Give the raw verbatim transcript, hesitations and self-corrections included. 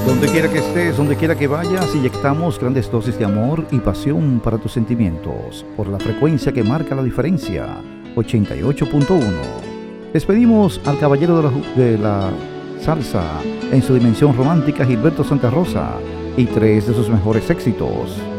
Donde quiera que estés, donde quiera que vayas, inyectamos grandes dosis de amor y pasión para tus sentimientos por la frecuencia que marca la diferencia, ochenta y ocho punto uno. Despedimos al caballero de la, de la salsa en su dimensión romántica, Gilberto Santa Rosa, y tres de sus mejores éxitos.